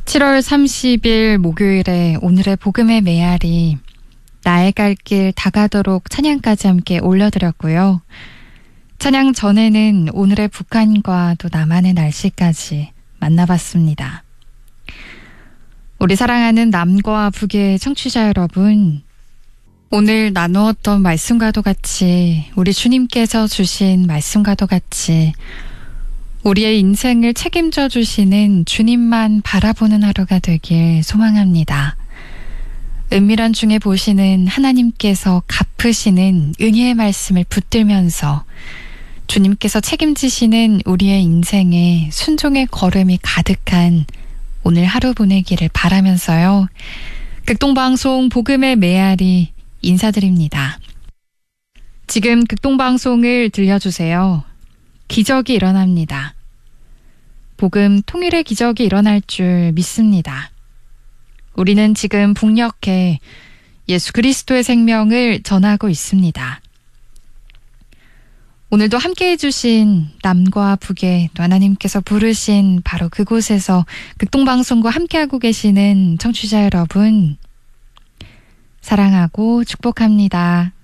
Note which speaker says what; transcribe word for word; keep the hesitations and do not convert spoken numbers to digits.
Speaker 1: 칠월 삼십일 목요일에 오늘의 복음의 메아리 나의 갈 길 다가도록 찬양까지 함께 올려드렸고요. 찬양 전에는 오늘의 북한과 또 남한의 날씨까지 만나봤습니다. 우리 사랑하는 남과 북의 청취자 여러분, 오늘 나누었던 말씀과도 같이 우리 주님께서 주신 말씀과도 같이 우리의 인생을 책임져 주시는 주님만 바라보는 하루가 되길 소망합니다. 은밀한 중에 보시는 하나님께서 갚으시는 은혜의 말씀을 붙들면서 주님께서 책임지시는 우리의 인생에 순종의 걸음이 가득한 오늘 하루 보내기를 바라면서요. 극동방송 복음의 메아리 인사드립니다. 지금 극동방송을 들려주세요. 기적이 일어납니다. 복음 통일의 기적이 일어날 줄 믿습니다. 우리는 지금 북녘에 예수 그리스도의 생명을 전하고 있습니다. 오늘도 함께해 주신 남과 북에 또 하나님께서 부르신 바로 그곳에서 극동방송과 함께하고 계시는 청취자 여러분, 사랑하고 축복합니다.